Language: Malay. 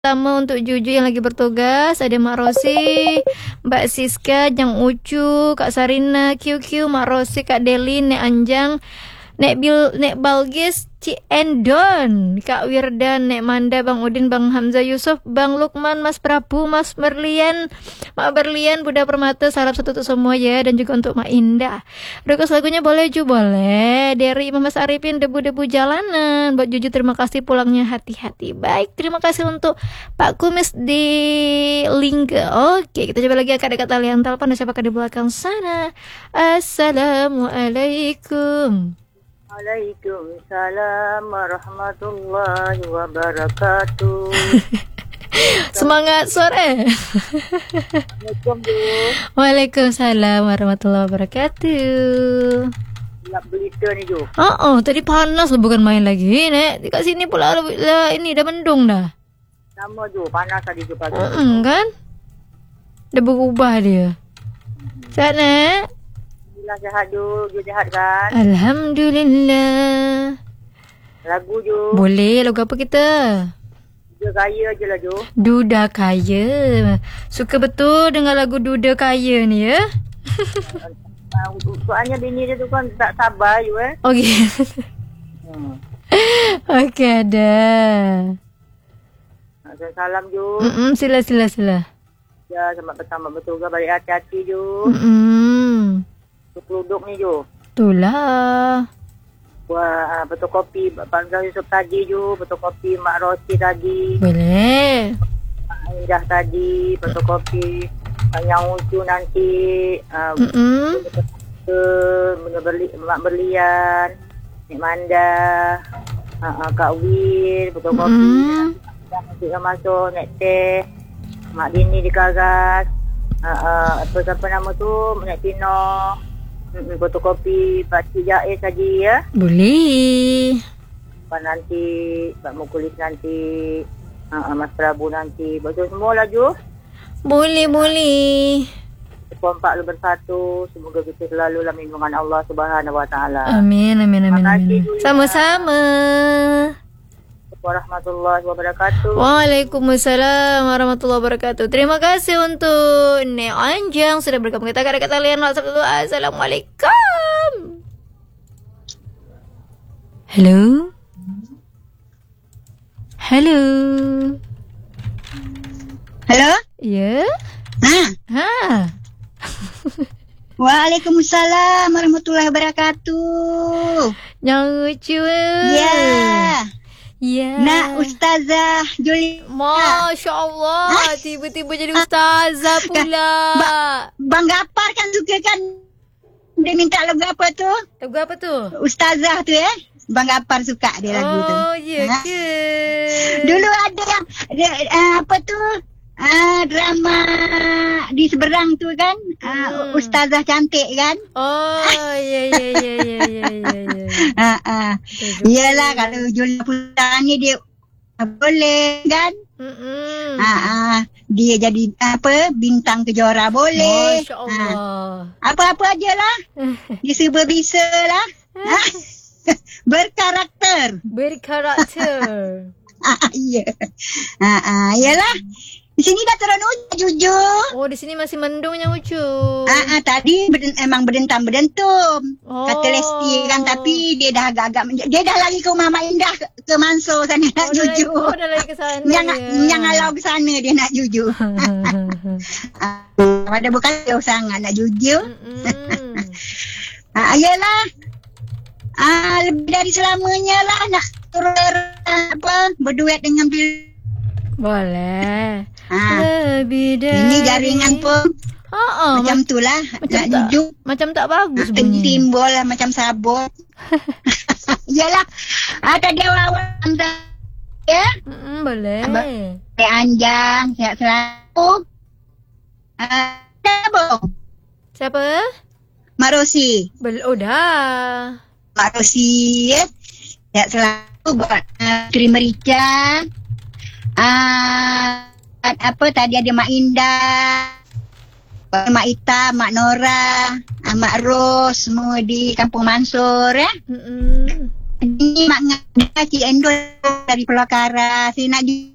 pertama untuk Juju yang lagi bertugas. Ada Mak Rosi, Mbak Siska, Jang Ucu, Kak Sarina, QQ, Mak Rosi, Kak Delin, Nek Anjang, Nek Balgis, Cik Endon, Kak Wirdan, Nek Manda, Bang Udin, Bang Hamzah Yusuf, Bang Lukman, Mas Prabu, Mas Berlian, Mak Berlian, Bunda Permata, salam satu untuk semua ya. Dan juga untuk Mak Indah. Request lagunya boleh Ju? Boleh. Dari Imam Mas Arifin, Debu-Debu Jalanan. Buat Juju terima kasih, pulangnya hati-hati. Baik, terima kasih untuk Pak Kumis di Lingga. Oke, kita coba lagi dekat talian telepon. Ada siapa di belakang sana? Assalamualaikum. Waalaikumsalam warahmatullahi wabarakatuh. Semangat sore. Assalamualaikum, Bu. Waalaikumsalam warahmatullahi wabarakatuh. Nak berita ni, Jo. Tadi panas lah, bukan main lagi, Nek. Dekat sini pula ini dah mendung dah. Sama, Jo. Panas tadi, Jo, pagi. Kan? Dah berubah dia. Sehat, Nek? Alhamdulillah sihat, Jo. Jo sihat kan? Alhamdulillah. Lagu, Jo. Boleh, lagu apa kita? Dia kaya je lah, Jo. Duda Kaya. Suka betul dengan lagu Duda Kaya ni, ya? Soalnya bini dia tu kan tak sabar, Jo, Okey. Okey, ada. Salam, Jo. Sila. Ya, selamat petang, betul ke? Balik hati-hati, Jo. Peluduk ni, Jo. Itulah. Buat betul kopi Bang Yusuf tadi, Jo. Betul kopi Mak Rosi tadi. Boleh. Mak Indah tadi. Betul kopi Yang Ucu nanti. Mak Berlian. Nek Manda. Kak Wir. Betul kopi. Nanti yang masuk. Nek Teh. Mak Dini di Kagas. Siapa nama tu? Nek Tino. Fotokopi Pakcik Jais tadi, ya. Boleh. Pak nanti, Pak Mukulis nanti, Mas Prabu nanti. Betul semua lah, Jo. Boleh. Kompak lu bersatu. Semoga kita selalu dalam lindungan Allah Subhanahu Wa Taala. Amin. Terima kasih, Julia. Sama-sama. Warahmatullahi wabarakatuh. Waalaikumsalam warahmatullahi wabarakatuh. Terima kasih untuk Nek Anjang sudah bergabung kita dekat kalian. Assalamualaikum. Halo. Ya. Waalaikumsalam warahmatullahi wabarakatuh. Yang lucu. Ya. Nak Ustazah Julia. Masya Allah. Tiba-tiba jadi ustazah pula. Bang Gapar kan suka kan. Dia minta lagu apa tu? Lagu apa tu? Ustazah tu, Bang Gapar suka dia lagu tu. Oh, ya ke? Dulu ada yang apa tu? Drama di seberang tu kan. Ustazah cantik kan. Oh, ya. Iyalah kalau Julia Putang ni dia boleh kan. Dia jadi bintang kejora boleh. Masya Allah. Apa-apa ajalah. Dia serba bisa lah. Berkarakter. Ya. Iyalah. Di sini dah turun hujan, Juju. Oh, di sini masih mendung yang Ucu. Tadi emang berdentam-berdentum. Kata Lesti kan, tapi dia dah agak-agak dia dah lari ke rumah Mak Indah ke Mansur sana nak Juju. Dah lari ke sana. Yang alau ke sana dia nak Juju. Pada bukan jauh sangat nak Juju. Ayalah. Lebih dari selamanya lah nak turun berduet dengan boleh. Lebih dari ini jaringan pun macam tu lah. Nak Juju macam tak bagus bunyi. Timbul lah macam sabut. Yalah. Tadi awal-awal ya. Boleh. Anjang sihat selalu. Siapa? Mak Rosi. Dah. Mak Rosi ya. Sihat selalu buat Tri Merica. Apa tadi ada Mak Indah, Mak Ita, Mak Nora, Mak Ros, semua di Kampung Mansur ya. Ini Mak Ngada, Cik Endol dari Pulau Kara. Saya nak